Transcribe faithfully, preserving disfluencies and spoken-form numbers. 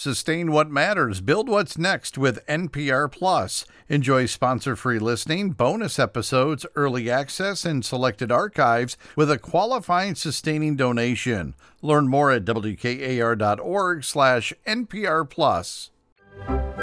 Sustain what matters. Build what's next with N P R Plus. Enjoy sponsor-free listening, bonus episodes, early access, and selected archives with a qualifying sustaining donation. Learn more at W K A R dot org slash N P R Plus.